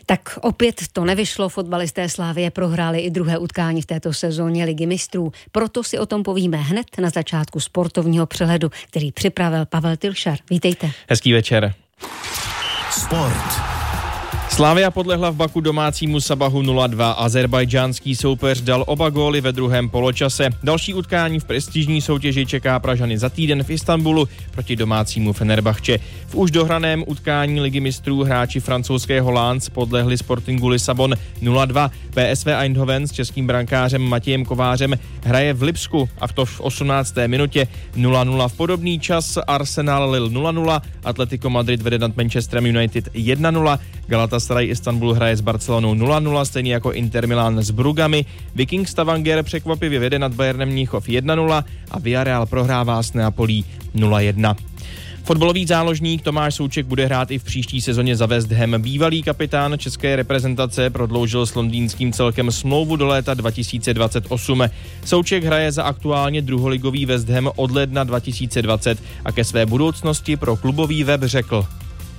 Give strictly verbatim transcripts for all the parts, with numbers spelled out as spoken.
Tak opět to nevyšlo, fotbalisté Slavie prohráli i druhé utkání v této sezóně Ligy mistrů. Proto si o tom povíme hned na začátku sportovního přehledu, který připravil Pavel Tilšar. Vítejte. Hezký večer. Sport. Slavia podlehla v Baku domácímu Sabahu nula dva. Azerbajdžánský soupeř dal oba góly ve druhém poločase. Další utkání v prestižní soutěži čeká Pražany za týden v Istanbulu proti domácímu Fenerbahče. V už dohraném utkání Ligy mistrů hráči francouzského Lens podlehli Sportingu Lisabon nula dva. P S V Eindhoven s českým brankářem Matějem Kovářem hraje v Lipsku a v to v osmnácté minutě nula nula. V podobný čas Arsenal Lille nula nula, Atletico Madrid vede nad Manchesterem United jedna nula, Galatasaray Istanbul hraje s Barcelonou nula nula, stejně jako Inter Milan s Brugami. Viking Stavanger překvapivě vede nad Bayernem Mnichov jedna nula a Villarreal prohrává s Neapolí nula jedna. Fotbalový záložník Tomáš Souček bude hrát i v příští sezóně za West Ham. Bývalý kapitán české reprezentace prodloužil s londýnským celkem smlouvu do léta dva tisíce dvacet osm. Souček hraje za aktuálně druholigový West Ham od ledna dva tisíce dvacet a ke své budoucnosti pro klubový web řekl: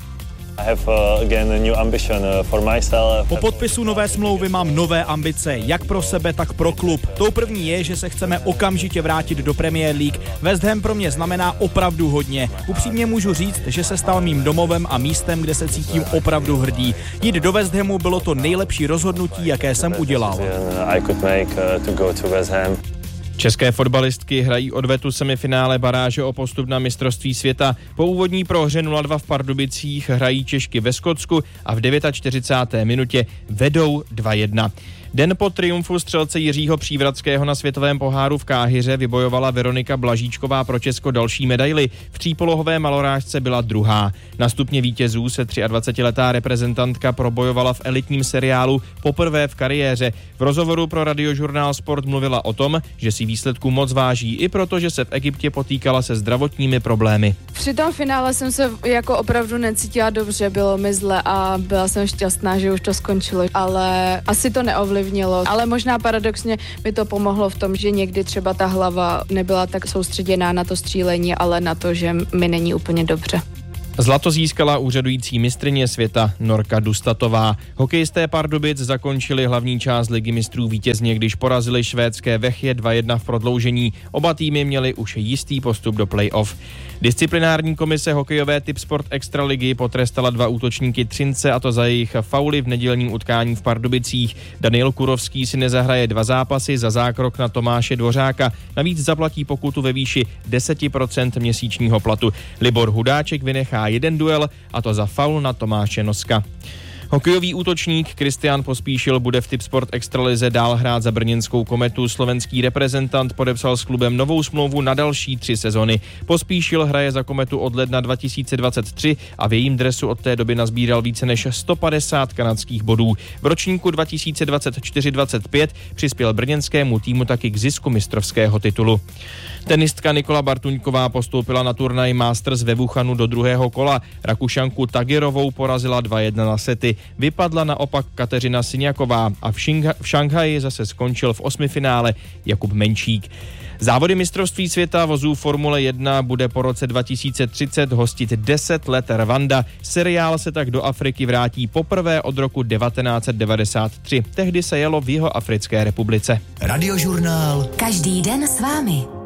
Po podpisu nové smlouvy mám nové ambice, jak pro sebe, tak pro klub. Tou první je, že se chceme okamžitě vrátit do Premier League. West Ham pro mě znamená opravdu hodně. Upřímně můžu říct, že se stal mým domovem a místem, kde se cítím opravdu hrdý. Jít do West Hamu bylo to nejlepší rozhodnutí, jaké jsem udělal. České fotbalistky hrají odvetu semifinále baráže o postup na mistrovství světa. Po úvodní prohře nula dva v Pardubicích hrají Češky ve Skotsku a v čtyřicáté deváté minutě vedou dva jedna. Den po triumfu střelce Jiřího Přívratského na světovém poháru v Káhiře vybojovala Veronika Blažíčková pro Česko další medaili. V třípolohové malorážce byla druhá. Na stupně vítězů se dvacetiletá reprezentantka probojovala v elitním seriálu poprvé v kariéře. V rozhovoru pro Radiožurnál Sport mluvila o tom, že si výsledku moc váží, i proto, že se v Egyptě potýkala se zdravotními problémy. Při tom finále jsem se jako opravdu necítila dobře, bylo mi zle a byla jsem šťastná, že už to skončilo, ale asi to neovlivnilo. Ale možná paradoxně mi to pomohlo v tom, že někdy třeba ta hlava nebyla tak soustředěná na to střílení, ale na to, že mi není úplně dobře. Zlato získala úřadující mistryně světa Norka Dustatová. Hokejisté Pardubic zakončili hlavní část Ligy mistrů vítězně, když porazili švédské Vechje dva jedna v prodloužení. Oba týmy měli už jistý postup do play-off. Disciplinární komise hokejové Tipsport Extraligy potrestala dva útočníky Třince, a to za jejich fauly v nedělním utkání v Pardubicích. Daniel Kurovský si nezahraje dva zápasy za zákrok na Tomáše Dvořáka. Navíc zaplatí pokutu ve výši deset procent měsíčního platu. Libor Hudáček vynechá jeden duel, a to za faul na Tomáše Noska. Hokejový útočník Kristián Pospíšil bude v Tipsport Extralize dál hrát za brněnskou Kometu. Slovenský reprezentant podepsal s klubem novou smlouvu na další tři sezony. Pospíšil hraje za Kometu od ledna dva tisíce dvacet tři a v jejím dresu od té doby nazbíral více než sto padesát kanadských bodů. V ročníku dva tisíce dvacet čtyři dvacet pět přispěl brněnskému týmu taky k zisku mistrovského titulu. Tenistka Nikola Bartuňková postoupila na turnaj Masters ve Wuhanu do druhého kola. Rakušanku Tagirovou porazila dva jedna na sety. Vypadla naopak Kateřina Syňaková a v, Šingha- v Šanghaji zase skončil v osmifinále Jakub Menčík. Závody mistrovství světa vozů Formule jedna bude po roce dva tisíce třicet hostit deset let Rwanda. Seriál se tak do Afriky vrátí poprvé od roku devatenáct set devadesát tři. Tehdy se jelo v Jihoafrické republice. Radiožurnál. Každý den s vámi.